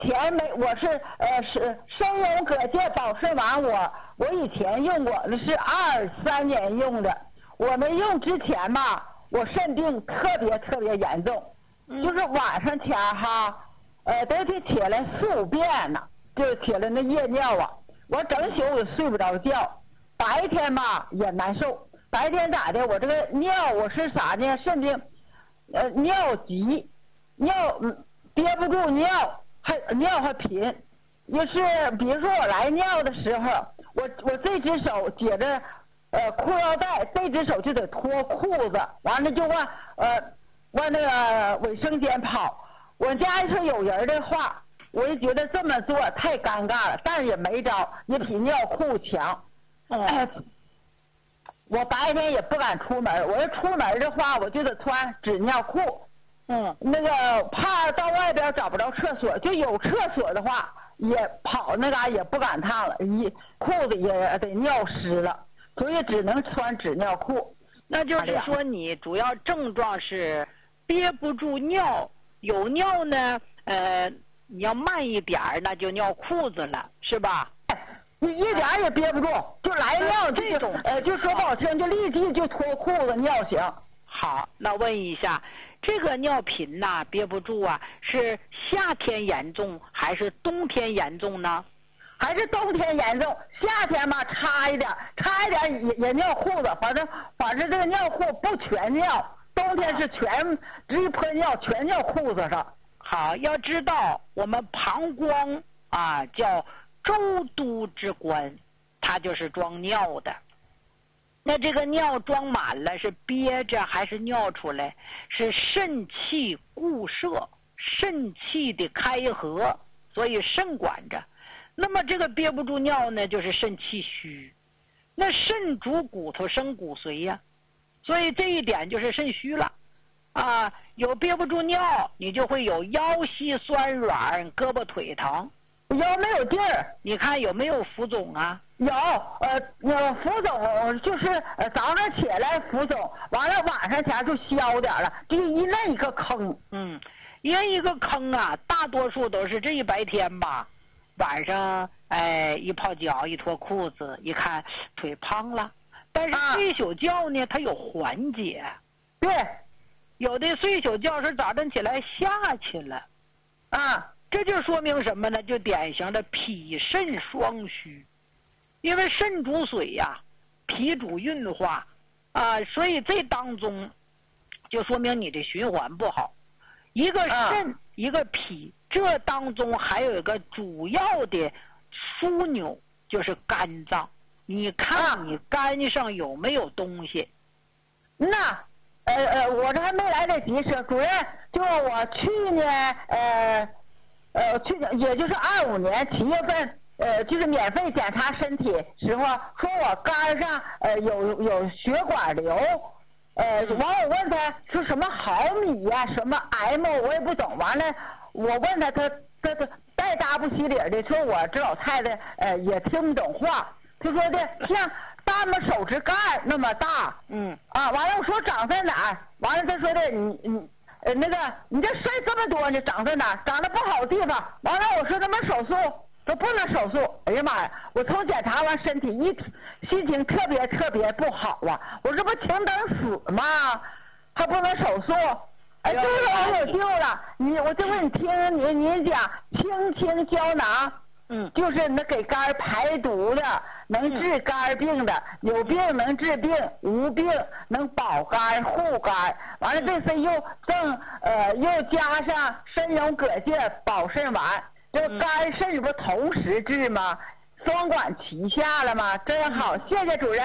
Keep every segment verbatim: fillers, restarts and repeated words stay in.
前没，我是呃是生荣葛健保肾丸，我我以前用过，那是二三年用的。我没用之前吧，我肾病特别特别严重， 嗯、 就是晚上前哈，呃都得起来四五遍呢，就起来那夜尿啊，我整宿也睡不着觉，白天吧也难受。白天咋的？我这个尿我是啥呢？肾病，呃尿急，尿憋不住尿。还尿还频，就是比如说我来尿的时候，我我这只手解着呃裤腰带，这只手就得脱裤子，完了就往呃往那个卫生间跑。我家要是有人的话，我就觉得这么做太尴尬了，但是也没招，也比尿裤强。 嗯、 哎，我白天也不敢出门，我要出门的话，我就得穿纸尿裤。 嗯， 那个怕到外边找不着厕所，就有厕所的话，也跑那嘎也不敢趟了，一裤子也得尿湿了，所以只能穿纸尿裤。 那就是说你主要症状是憋不住尿，有尿呢，呃，你要慢一点那就尿裤子了，是吧？ 你一点也憋不住，就来尿这种， 呃，就说不好听，就立即就脱裤子尿行。 好，那问一下。这个尿频呐、啊，憋不住啊，是夏天严重还是冬天严重呢？ 还是冬天严重，夏天嘛差一点，差一点也也尿裤子，反正反正这个尿裤不全尿，冬天是全直一泼尿全尿裤子上。 好，要知道我们膀胱啊叫周都之官，它就是装尿的。那这个尿装满了是憋着还是尿出来？是肾气固摄，肾气的开合，所以肾管着。那么这个憋不住尿呢，就是肾气虚。那肾主骨头生骨髓呀、啊，所以这一点就是肾虚了啊。有憋不住尿，你就会有腰膝酸软、胳膊腿疼。 腰没有地儿， 你看有没有浮肿啊？ 有，呃，有浮肿，就是呃早上起来浮肿，完了晚上前就消点了，就一那一个坑。 嗯，一人一个坑啊，大多数都是这一白天吧，晚上哎一泡脚一脱裤子，一看腿胖了。但是睡宿觉呢，它有缓解。 对， 有的睡宿觉是早晨起来下去了， 啊。 这就说明什么呢？就典型的脾肾双虚，因为肾主水呀、啊，脾主运化啊，所以这当中就说明你的循环不好。一个肾，啊、一个脾，这当中还有一个主要的枢纽就是肝脏。你看你肝上有没有东西？ 那呃呃，我这还没来得及说，主任，就我去年呃。呃，去年也就是二五年七月份，呃，就是免费检查身体时候，说我肝上呃有有血管瘤，呃，完我问他说什么毫米呀、啊，什么 M 我也不懂，完了我问他，他他他带搭不起理的，说我这老太太呃也听不懂话，他说的像大拇手指盖那么大， 嗯啊，完了我说长在哪儿，完了他说的你你。呃，那个，你这事这么多呢，长在哪？长在不好的地方。完了，我说他们手术都不能手术。哎呀妈呀！我从检查完身体一心情特别特别不好啊！我这不情等死吗？还不能手术？哎，这个我有救了。你，我就问你听您您讲清清胶囊。 嗯， 就是那给肝排毒的，能治肝病的，有病能治病，无病能保肝护肝。完了这次又正呃又加上参苇葛健保肾丸，这肝肾不同时治吗？双管齐下了吗？真好，谢谢主任。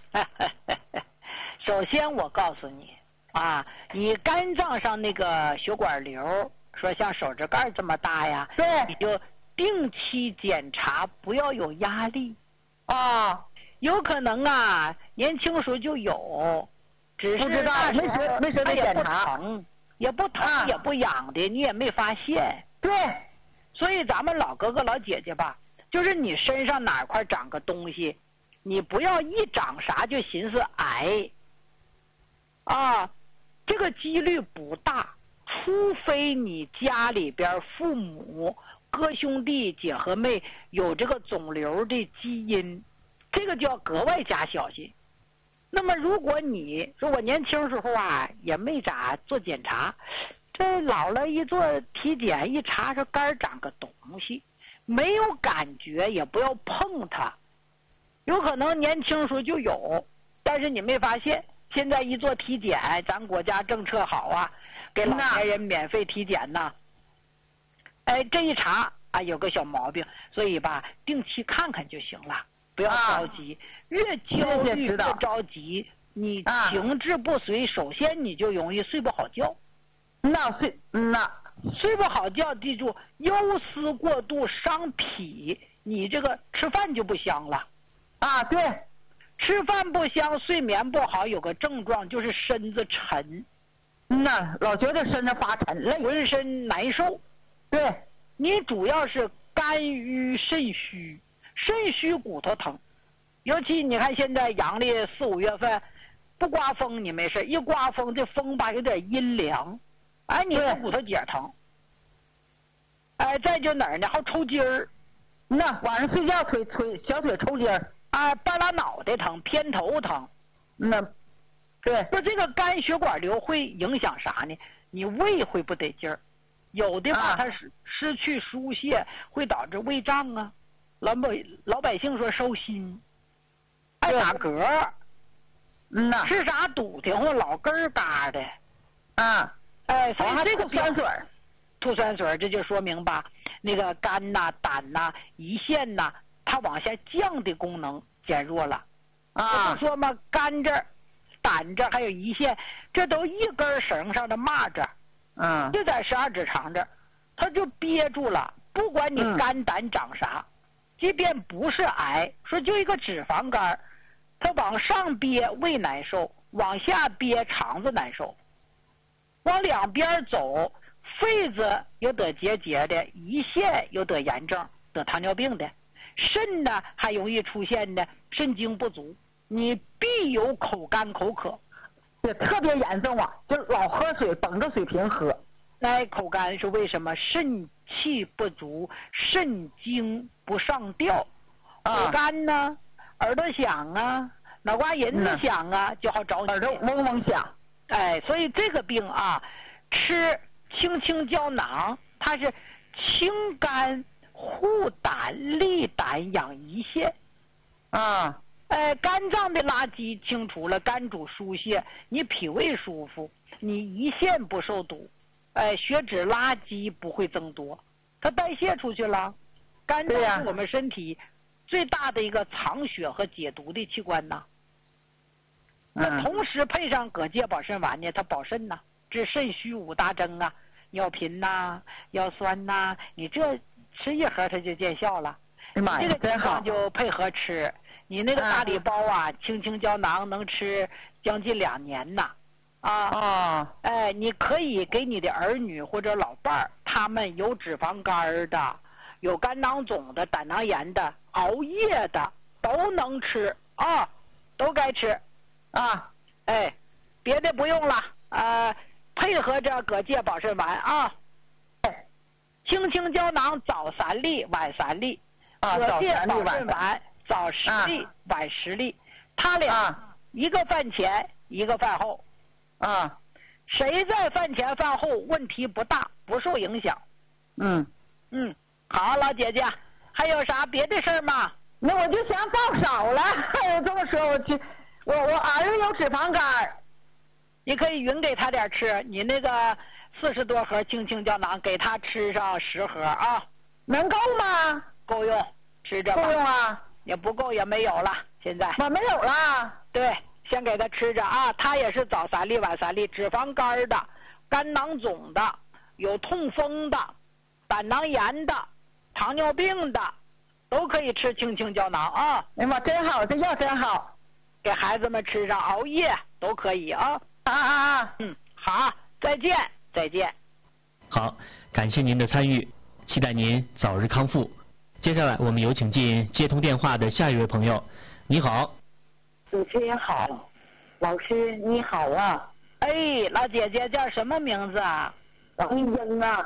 首先我告诉你啊，你肝脏上那个血管瘤，说像手指盖这么大呀， 对， 你就定期检查，不要有压力啊。 有可能啊，年轻时候就有，只是不知道没时没时得检查， 也不疼、啊、也不痒的，你也没发现。 对， 所以咱们老哥哥老姐姐吧，就是你身上哪块长个东西，你不要一长啥就寻思癌啊，这个几率不大，除非你家里边父母哥兄弟姐和妹有这个肿瘤的基因，这个就要格外加小心。那么如果你说我年轻时候啊也没咋做检查，这老了一做体检一查说肝长个东西，没有感觉也不要碰它，有可能年轻时候就有，但是你没发现。现在一做体检，咱国家政策好啊，给老年人免费体检呐。哎，这一查啊有个小毛病，所以吧定期看看就行了，不要着急，啊、越焦虑越着急，你情志不遂，首先你就容易睡不好觉。 那睡，那睡不好觉，记住，忧思过度伤脾，你这个吃饭就不香了。 啊，对。 吃饭不香，睡眠不好，有个症状就是身子沉， 嗯呐，老觉得身子发沉，累， 浑身难受。 对， 你主要是肝郁肾虚，肾虚骨头疼。尤其你看现在阳历四五月份，不刮风你没事，一刮风这风吧有点阴凉，哎，你的骨头节疼。哎，再就哪儿呢？还抽筋儿， 那晚上睡觉腿腿小腿抽筋儿。 啊，半拉脑袋疼，偏头疼， 那，对， 不，这个肝血管瘤会影响啥呢？你胃会不得劲儿，有的话它是失去疏泄，会导致胃胀啊。老百老百姓说烧心，爱打嗝， 嗯呐， 吃啥堵得慌，老根儿嘎的， 啊， 哎，所以这个吐酸水， 吐酸水，这就说明吧，那个肝呐、胆呐、胰腺呐。它往下降的功能减弱了，啊，我不说嘛，肝这儿、胆这儿还有胰腺，这都一根绳上的蚂蚱， 嗯， 就在十二指肠这儿，它就憋住了。不管你肝胆长啥，嗯、即便不是癌，说就一个脂肪肝，它往上憋胃难受，往下憋肠子难受，往两边走，肺子有得结节的，胰腺有得炎症、得糖尿病的。肾呢还容易出现呢肾精不足，你必有口干口渴， 也特别严重啊，就老喝水，绷着水瓶喝。 那口干是为什么？肾气不足，肾精不上调。口干呢，耳朵响啊，脑瓜银子响啊，就好找你。 耳朵嗡嗡响。 哎，所以这个病啊，吃清清胶囊，它是清肝。护胆利胆养胰腺， 啊， 呃，肝脏的垃圾清除了，肝主疏泄，你脾胃舒服，你胰腺不受堵，哎、呃，血脂垃圾不会增多，它代谢出去了。肝脏是我们身体最大的一个藏血和解毒的器官呐。那、嗯、同时配上葛芥保肾丸呢，它保肾呐，治肾虚五大征啊，尿频呐、腰酸呐，你这。吃一盒它就见效了， 哎妈呀， 这个地方就配合吃。你那个大礼包啊，啊清清胶囊能吃将近两年呐，啊啊， 哎，你可以给你的儿女或者老伴儿，他们有脂肪肝的，有肝囊肿的、胆囊炎的、熬夜的，都能吃啊，都该吃啊，哎，别的不用了，呃，配合着葛芥保肾丸啊。清清胶囊早三粒，晚三粒；葛芥保肾丸早十粒，晚十粒。他俩一个饭前，一个饭后。 啊， 谁在饭前饭后问题不大，不受影响。 嗯嗯，好，老姐姐，还有啥别的事儿吗？ 那我就想报少了。我这么说，我去，我我儿子有脂肪肝， 你可以匀给他点吃。你那个。四十多盒清清胶囊，给他吃上十盒啊， 能够吗？ 够用，吃着吧。 够用啊？ 也不够也没有了，现在。 我没有了。 对，先给他吃着啊，他也是早三粒晚三粒，脂肪肝的、肝囊肿的、有痛风的、胆囊炎的、糖尿病的，都可以吃清清胶囊啊。 哎妈，真好，这药真好， 给孩子们吃上，熬夜都可以啊。 啊啊啊！ 嗯，好，再见。再见。 好，感谢您的参与，期待您早日康复。接下来我们有请进接通电话的下一位朋友。你好， 主持人好，老师你好啊。 哎，老姐姐叫什么名字啊？ 王英啊，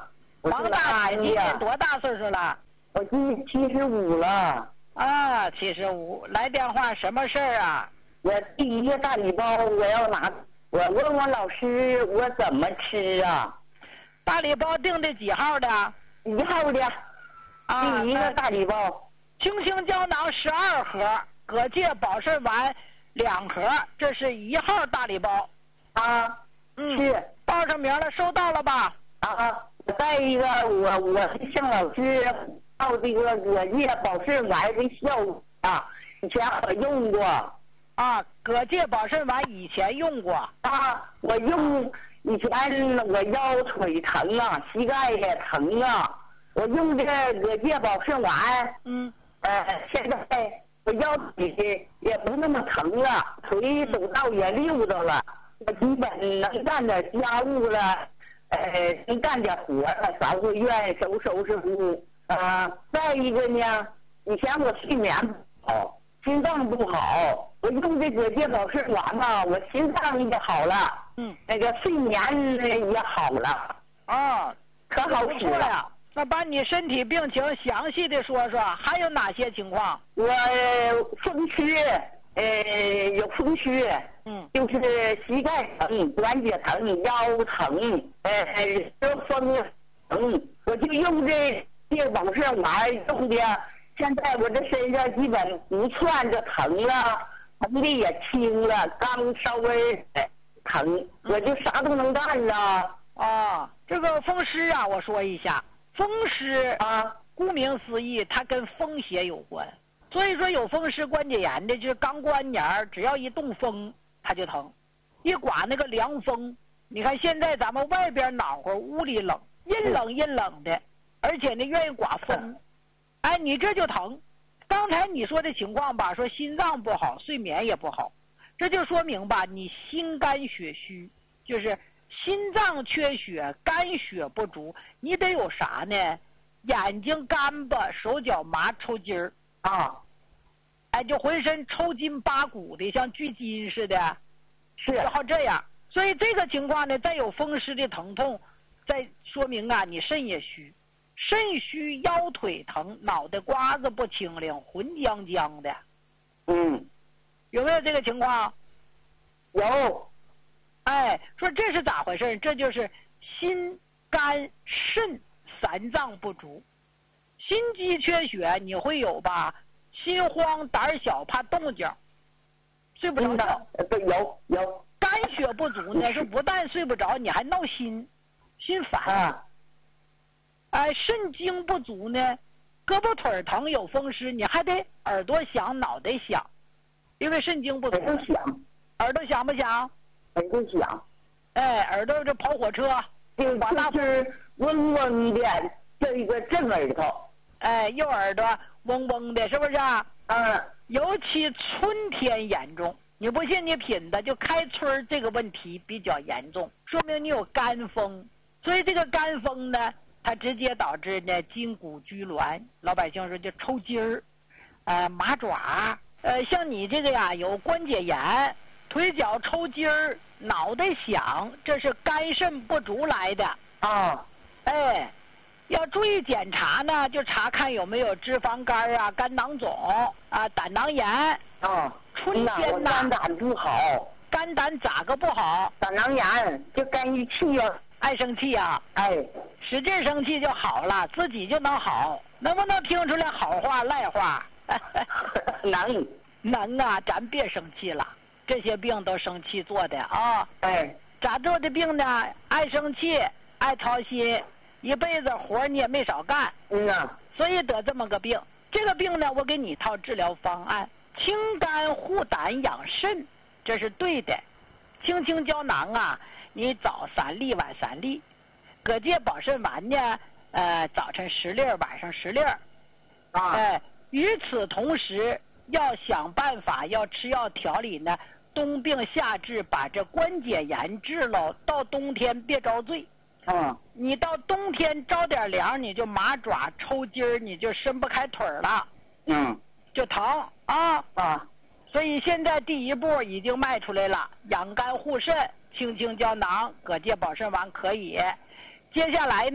王大姐今年多大岁数了？ 我今七十五了。 啊，七十五，来电话什么事儿啊？ 我第一个大礼包我要拿，我问问老师我怎么吃啊？ 大礼包订的几号的？ 一号的。 啊， 第一个大礼包。 清清胶囊十二盒，葛芥保肾丸两盒，这是一号大礼包。 啊， 嗯， 是报上名了，收到了吧？ 啊，再一个我我向老师报这个葛芥保肾丸的效果啊，以前我用过。 啊，葛芥保肾丸以前用过。 啊，我用以前我腰腿疼啊，膝盖也疼啊，我用这个葛芥保肾丸。 嗯。 呃，现在我腰腿也不那么疼了，腿走道也溜达了，我基本能干点家务了，呃，能干点活了，扫扫院、收收拾屋。啊，再一个呢，以前我睡眠不好，心脏不好，我用这葛芥保肾丸嘛，我心脏也好了， 嗯， 那个睡眠也好了。 啊， 可好使了呀。那把你身体病情详细的说说，还有哪些情况？ 我风湿，呃，有风湿， 嗯， 就是膝盖疼、关节疼、腰疼，呃，这风疼，我就用这这保肾丸用的，现在我这身上基本不算这疼了，疼的也轻了，刚稍微疼，我就啥都能干了。 啊，这个风湿啊，我说一下。风湿啊， 顾名思义，它跟风邪有关。所以说有风湿关节炎的，就是刚过完年，只要一动风，它就疼。一刮那个凉风，你看现在咱们外边暖和，屋里冷，阴冷阴冷的，而且呢愿意刮风，哎，你这就疼。刚才你说的情况吧，说心脏不好，睡眠也不好，这就说明吧，你心肝血虚，就是心脏缺血，肝血不足，你得有啥呢？眼睛干巴，手脚麻，抽筋儿啊， 哎，就浑身抽筋扒骨的，像锯筋似的， 是然后这样。所以这个情况呢，再有风湿的疼痛，再说明啊，你肾也虚，肾虚腰腿疼，脑袋瓜子不清灵，浑僵僵的。 嗯， 有没有这个情况？ 有。 哎，说这是咋回事？这就是心、肝、肾三脏不足，心肌缺血，你会有吧？心慌、胆小、怕动静，睡不着觉。 对，有有。 肝血不足呢，是不但睡不着，你还闹心，心烦。 啊。 哎，肾精不足呢，胳膊腿疼，有风湿，你还得耳朵响、脑袋响，因为肾精不足。 耳朵响。 耳朵响不响？ 耳朵响， 哎，耳朵这跑火车， 就就是嗡嗡的，这个正耳朵， 哎，右耳朵嗡嗡的，是不是啊？ 嗯。 尤其春天严重，你不信你品的，就开春这个问题比较严重，说明你有肝风，所以这个肝风呢，它直接导致呢筋骨拘挛，老百姓说就抽筋儿，呃麻爪，呃像你这个呀有关节炎。腿脚抽筋儿，脑袋响，这是肝肾不足来的啊。 哎，要注意检查呢，就查看有没有脂肪肝啊、肝囊肿啊、胆囊炎。 啊。 春天呐， 肝胆不好。 肝胆咋个不好？ 胆囊炎，就肝郁气啊。 爱生气啊？ 哎。 使劲生气就好了，自己就能好。能不能听出来好话赖话？ 能。 能啊，咱别生气了。这些病都生气做的啊！ 哎， 咋做的病呢？爱生气，爱操心，一辈子活你也没少干。 嗯啊。 所以得这么个病。这个病呢，我给你一套治疗方案：清肝护胆养肾，这是对的。清清胶囊啊，你早三粒，晚三粒；葛芥保肾丸呢，呃，早晨十粒，晚上十粒。 啊。 哎，与此同时，要想办法，要吃药调理呢。冬病夏治，把这关节炎治了，到冬天别遭罪。 嗯。 你到冬天着点凉，你就麻爪抽筋儿，你就伸不开腿了。 嗯。 就疼啊啊！ 所以现在第一步已经迈出来了，养肝护肾，清清胶囊、葛芥保肾丸可以。接下来呢，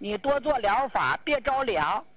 你多做疗法，别着凉。